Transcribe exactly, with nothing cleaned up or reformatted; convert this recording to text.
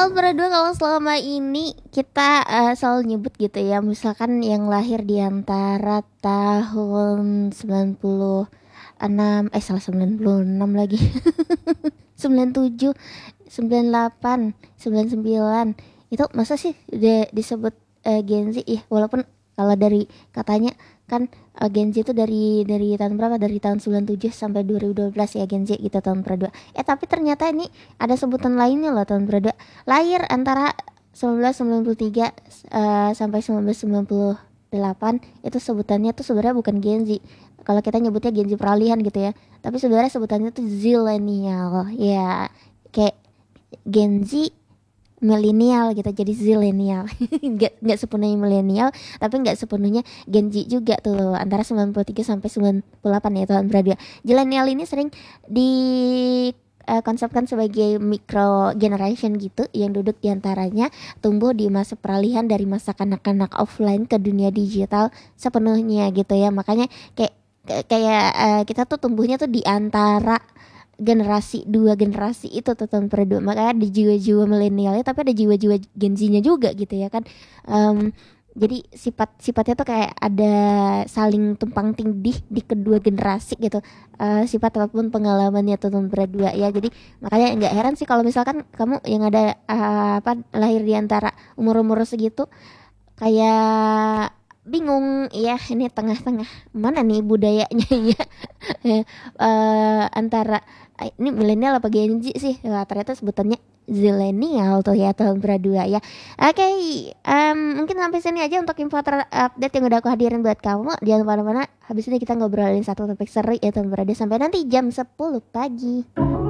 tahun berdua kalau selama ini kita uh, selalu nyebut gitu ya, misalkan yang lahir di antara tahun sembilan puluh enam eh salah sembilan puluh enam lagi sembilan puluh tujuh, sembilan puluh delapan, sembilan puluh sembilan itu masa sih di, disebut uh, Gen Z ya, walaupun kalau dari katanya kan uh, Gen Z itu dari dari tahun berapa, dari tahun sembilan puluh tujuh sampai dua ribu dua belas ya Gen Z gitu, tahun berdua. Eh tapi ternyata ini ada sebutan lainnya loh, tahun berdua lahir antara seribu sembilan ratus sembilan puluh tiga uh, sampai seribu sembilan ratus sembilan puluh delapan. Itu sebutannya tuh sebenarnya bukan Gen Z, kalau kita nyebutnya Gen Z peralihan gitu ya, tapi sebenarnya sebutannya tuh Zillennial ya, kayak Gen Z milenial gitu, jadi zilenial. nggak nggak sepenuhnya milenial, tapi nggak sepenuhnya Gen Z juga tuh, antara sembilan puluh tiga sampai sembilan puluh delapan ya tahun berdua. Zilenial ini sering di uh, konsepkan sebagai micro generation gitu, yang duduk diantaranya tumbuh di masa peralihan dari masa kanak-kanak offline ke dunia digital sepenuhnya gitu ya. Makanya kayak kayak uh, kita tuh tumbuhnya tuh di antara generasi dua generasi itu tuh tahun berdua. Makanya ada jiwa-jiwa milenialnya tapi ada jiwa-jiwa Gen Z-nya juga gitu ya kan. Um, jadi sifat sifatnya tuh kayak ada saling tumpang tindih di kedua generasi gitu, uh, sifat ataupun pengalamannya tuh tahun berdua ya. Jadi makanya nggak heran sih kalau misalkan kamu yang ada uh, apa lahir di antara umur-umur segitu kayak bingung ya, ini tengah-tengah mana nih budayanya ya. uh, antara ini milenial apa Gen Z sih? Wah, ternyata sebutannya zilenial tuh ya tahun berdua ya. Oke, okay, um, mungkin sampai sini aja untuk info terupdate yang udah aku hadirin buat kamu. Jangan kemana-mana, habis ini kita ngobrolin satu topik seru ya tahun berdua. Sampai nanti jam sepuluh pagi.